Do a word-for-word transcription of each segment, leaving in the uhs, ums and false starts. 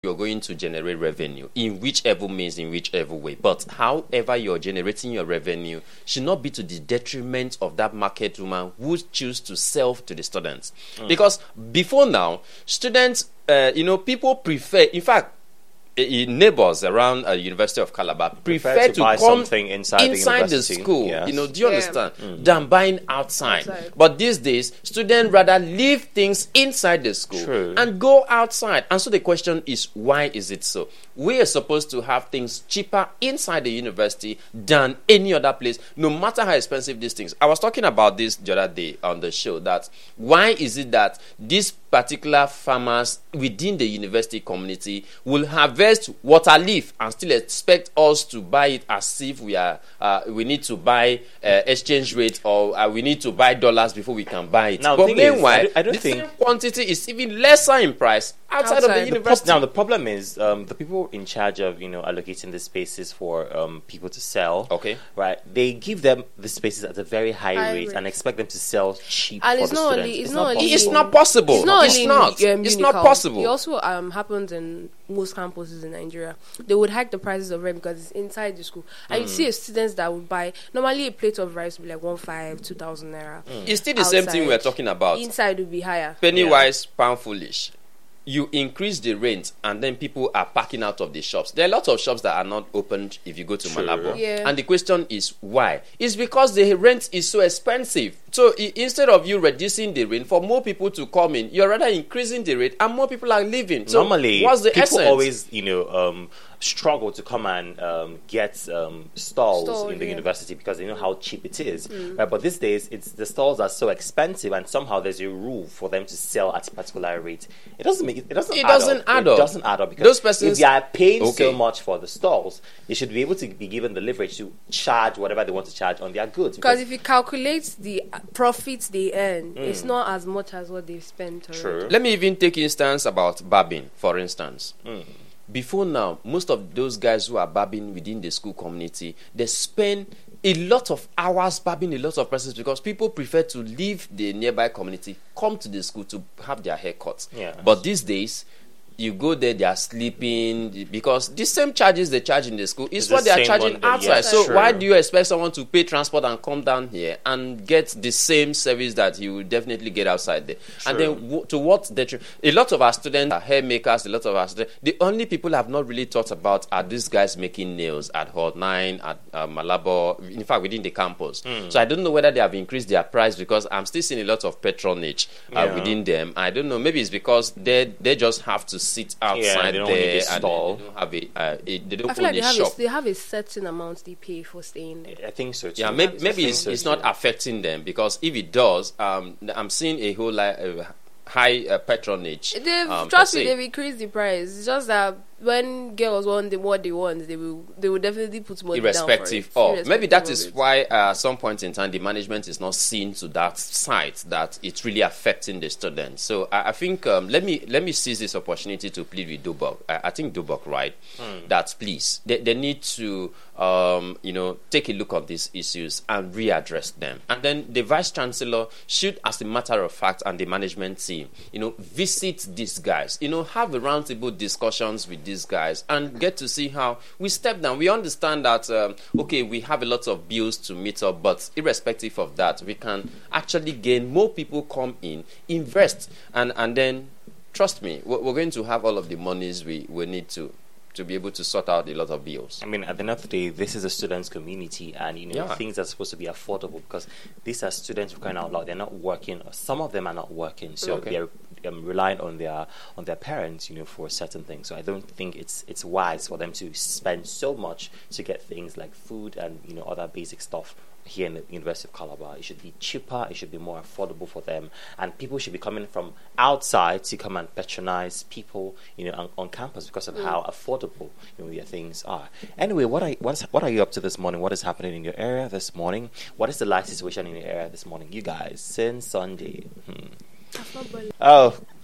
you're going to generate revenue in whichever means, in whichever way. But however you're generating your revenue should not be to the detriment of that market woman who choose to sell to the students. Mm. Because before now, students, uh, you know, people prefer, in fact, neighbors around uh, University of Calabar prefer, prefer to, to buy come something inside, inside the, the school. Yes. You know, do you yeah. understand? Mm. Than buying outside. outside. But these days, students rather leave things inside the school True. and go outside. And so the question is, why is it so? We are supposed to have things cheaper inside the university than any other place, no matter how expensive these things. I was talking about this the other day on the show, that why is it that these particular farmers within the university community will harvest water leaf and still expect us to buy it as if we are uh, we need to buy uh, exchange rate, or uh, we need to buy dollars before we can buy it. Now, but is, meanwhile, I don't, I don't the think same quantity is even lesser in price outside, outside. of the university. The pro- now the problem is um, the people in charge of you know allocating the spaces for um, people to sell. Okay, right? They give them the spaces at a very high, high rate, rate and expect them to sell cheap and for it's the not students. only, it's, it's not not only it's not possible. It's not. It's only not. In, um, it's not Unicom. possible. It also um, happens in most campuses in Nigeria. They would hike the prices of rent because it's inside the school, and mm. you see a students that would buy normally a plate of rice would be like one five, two thousand naira. Mm. It's still the outside. same thing we're talking about. Inside would be higher. Penny wise, pound foolish. You increase the rent, and then people are packing out of the shops. There are lots of shops that are not opened if you go to True. Malabo. Yeah. And the question is why? It's because the rent is so expensive. So I- instead of you reducing the rent for more people to come in, you're rather increasing the rate, and more people are leaving. So normally, what's the people essence? always, you know, um, struggle to come and um, get um, stalls Stall, in the yeah. university because they know how cheap it is. Mm. Right? But these days, it's the stalls are so expensive, and somehow there's a rule for them to sell at a particular rate. It doesn't make it. It doesn't. It add doesn't up. add it up. doesn't add up because Those persons- if they are paying Okay. so much for the stalls, they should be able to be given the leverage to charge whatever they want to charge on their goods. Because if you calculate the uh, profits they earn, Mm. it's not as much as what they've spent already. True. Let me even take instance about barbing, for instance. Mm. Before now, most of those guys who are barbing within the school community, they spend a lot of hours barbing a lot of persons because people prefer to leave the nearby community, come to the school to have their hair cut. Yes. But these days, you go there, they are sleeping because the same charges they charge in the school is It's what the they are same charging one that- outside. yes, so true. why do you expect someone to pay transport and come down here and get the same service that you will definitely get outside there? And True. then w- to what detriment? A lot of our students are hair makers. A lot of our students, the only people have not really thought about are these guys making nails at Hall nine, at uh, Malabo, in fact within the campus. Mm. So I don't know whether they have increased their price because I'm still seeing a lot of patronage uh, Yeah. within them. I don't know. Maybe it's because they they just have to sit outside they don't there need a and stall. they don't have a, uh, a they don't I feel own like they a have, shop. a, they have a certain amount they pay for staying there. I think so too. Yeah, maybe, maybe I it's, think it's so not too. affecting them because if it does, um, I'm seeing a whole lot of high uh, patronage. They've um, trust per me, se. they've increased the price. It's just that when girls want the, what they want, they will they will definitely put money Irrespective down for it. of, maybe that Irrespective is of it. why uh, at some point in time the management is not seen to that side that it's really affecting the students. So I, I think um, let me let me seize this opportunity to plead with Dubok. I, I think Dubok, right? Hmm. That please they, they need to um, you know take a look at these issues and readdress them. And then the vice chancellor should, as a matter of fact, and the management team, you know, visit these guys. You know, have a roundtable discussions with these guys and get to see how we step down. We understand that um, okay, we have a lot of bills to meet up, but irrespective of that, we can actually gain more people come in, invest, and and then trust me, we're, we're going to have all of the monies we, we need to to be able to sort out a lot of bills. I mean, at the end of the day, this is a students' community, and you know Yeah. things are supposed to be affordable because these are students who are going out loud. They're not working. Some of them are not working, so Okay. they're um, relying on their on their parents, you know, for certain things. So I don't think it's it's wise for them to spend so much to get things like food and you know other basic stuff here in the University of Calabar. It should be cheaper. It should be more affordable for them, and people should be coming from outside to come and patronize people, you know, on, on campus because of how affordable you know their things are. Anyway, what are what, is, what are you up to this morning? What is happening in your area this morning? What is the life situation in your area this morning? You guys, since Sunday. Hmm. Oh,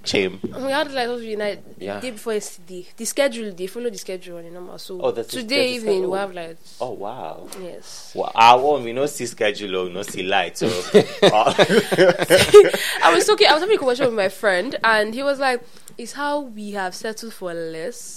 Chim. We had like supposed to unite Yeah. the day before yesterday. The schedule, they follow the schedule on the number. So Oh, that's- today that's- evening oh. we have like Oh wow. yes. Well, our own, we no see schedule, or we no see light. So, uh, I was talking. I was having a conversation with my friend, and he was like, "It's how we have settled for less."